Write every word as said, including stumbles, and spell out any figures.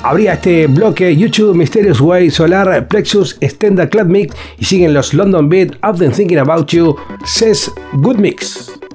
Abría este bloque YouTube, Mysterious Way, Solar, Plexus, Extenda, Club Mix y siguen los London Beat, I've Been Thinking About You, Says Good Mix.